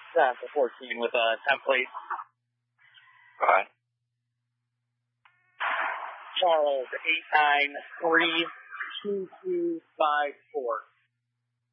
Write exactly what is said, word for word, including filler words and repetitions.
That's a fourteen with a template. Right. Charles, eight nine three two two five four.